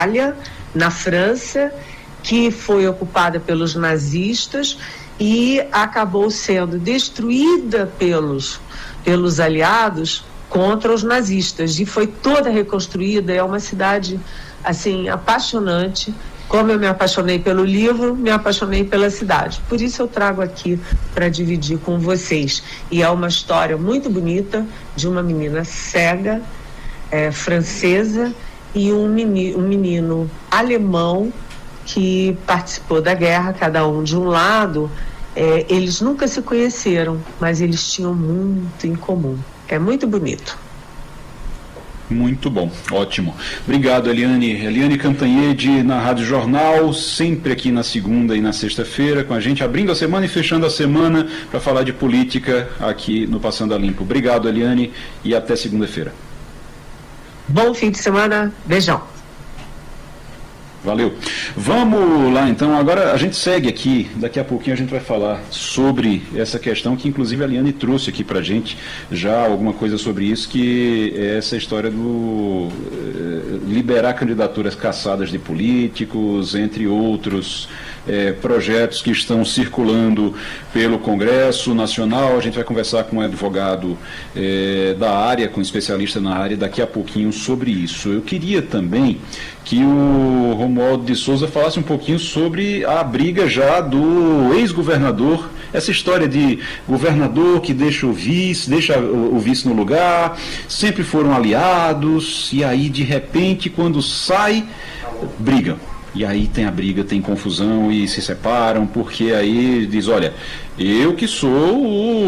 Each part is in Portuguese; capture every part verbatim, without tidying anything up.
na França, que foi ocupada pelos nazistas e acabou sendo destruída pelos, pelos aliados contra os nazistas, e foi toda reconstruída. É uma cidade assim apaixonante. Como eu me apaixonei pelo livro, me apaixonei pela cidade. Por isso eu trago aqui para dividir com vocês. E é uma história muito bonita de uma menina cega, é, francesa, e um menino, um menino alemão que participou da guerra, cada um de um lado. É, eles nunca se conheceram, mas eles tinham muito em comum. É muito bonito. Muito bom, ótimo. Obrigado, Eliane. Eliane Cantanhede, na Rádio Jornal, sempre aqui na segunda e na sexta-feira com a gente, abrindo a semana e fechando a semana para falar de política aqui no Passando a Limpo. Obrigado, Eliane, e até segunda-feira. Bom fim de semana, beijão. Valeu. Vamos lá, então. Agora a gente segue aqui. Daqui a pouquinho a gente vai falar sobre essa questão que, inclusive, a Eliane trouxe aqui pra gente já alguma coisa sobre isso, que é essa história do eh, liberar candidaturas cassadas de políticos, entre outros eh, projetos que estão circulando pelo Congresso Nacional. A gente vai conversar com um advogado eh, da área, com um especialista na área, daqui a pouquinho sobre isso. Eu queria também que o Romualdo de Souza falasse um pouquinho sobre a briga já do ex-governador, essa história de governador que deixa o vice, deixa o, o vice no lugar, sempre foram aliados, e aí de repente quando sai, brigam. E aí tem a briga, tem confusão e se separam, porque aí diz, olha, eu que sou o,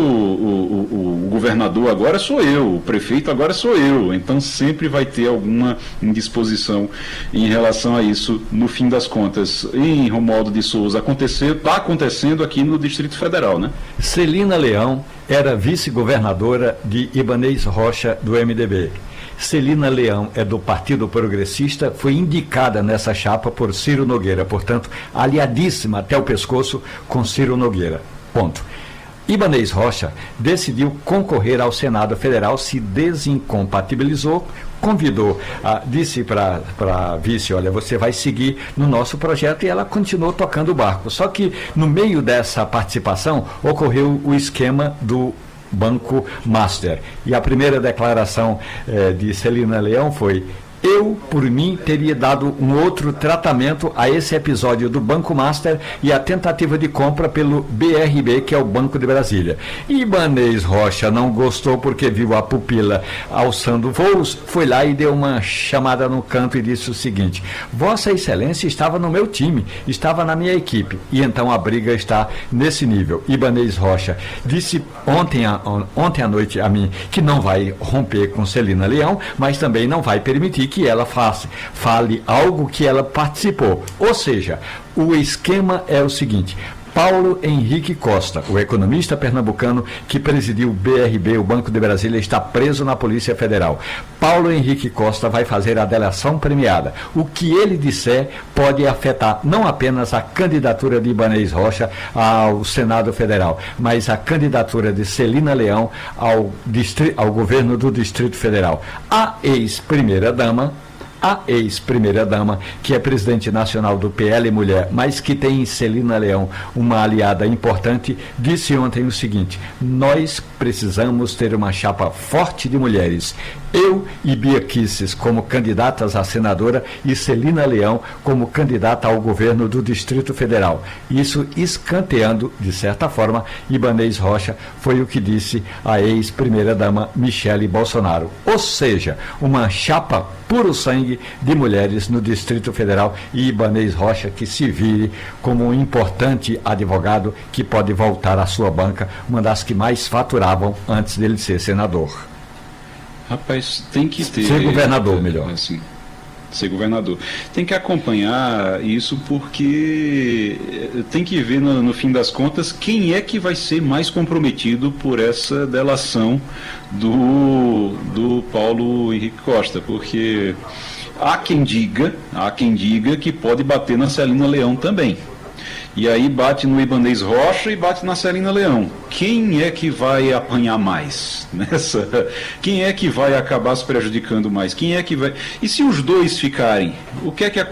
o, o, o governador agora sou eu, o prefeito agora sou eu. Então sempre vai ter alguma indisposição em relação a isso, no fim das contas. Em Romualdo de Souza, está acontecendo aqui no Distrito Federal, né? Celina Leão era vice-governadora de Ibanez Rocha, do M D B. Celina Leão é do Partido Progressista, foi indicada nessa chapa por Ciro Nogueira, portanto, aliadíssima até o pescoço com Ciro Nogueira. Ponto. Ibanez Rocha decidiu concorrer ao Senado Federal, se desincompatibilizou, convidou, ah, disse para a vice, olha, você vai seguir no nosso projeto, e ela continuou tocando o barco. Só que no meio dessa participação ocorreu o esquema do Banco Master. E a primeira declaração eh, de Celina Leão foi: eu, por mim, teria dado um outro tratamento a esse episódio do Banco Master e a tentativa de compra pelo B R B, que é o Banco de Brasília. Ibanez Rocha não gostou porque viu a pupila alçando voos, foi lá e deu uma chamada no canto e disse o seguinte: Vossa Excelência estava no meu time, estava na minha equipe, e então a briga está nesse nível. Ibanez Rocha disse ontem, a, ontem à noite a mim que não vai romper com Celina Leão, mas também não vai permitir que ela faça, fale algo que ela participou. Ou seja, o esquema é o seguinte: Paulo Henrique Costa, o economista pernambucano que presidiu o B R B, o Banco de Brasília, está preso na Polícia Federal. Paulo Henrique Costa vai fazer a delação premiada. O que ele disser pode afetar não apenas a candidatura de Ibanez Rocha ao Senado Federal, mas a candidatura de Celina Leão ao, distri- ao governo do Distrito Federal. A ex-primeira-dama, A ex-primeira-dama, que é presidente nacional do P L Mulher, mas que tem em Celina Leão uma aliada importante, disse ontem o seguinte: nós precisamos ter uma chapa forte de mulheres. Eu e Bia Kicis como candidatas a senadora e Celina Leão como candidata ao governo do Distrito Federal. Isso escanteando, de certa forma, Ibanez Rocha, foi o que disse a ex-primeira-dama Michele Bolsonaro. Ou seja, uma chapa puro sangue de mulheres no Distrito Federal, e Ibanez Rocha que se vire como um importante advogado que pode voltar à sua banca, uma das que mais faturavam antes dele ser senador. Rapaz, tem que ter... Ser governador, melhor. Assim, ser governador. Tem que acompanhar isso, porque tem que ver, no, no fim das contas, quem é que vai ser mais comprometido por essa delação do, do Paulo Henrique Costa, porque há quem diga, há quem diga que pode bater na Celina Leão também. E aí bate no Ibanez Rocha e bate na Celina Leão. Quem é que vai apanhar mais nessa? Quem é que vai acabar se prejudicando mais? Quem é que vai... E se os dois ficarem, o que é que acontece?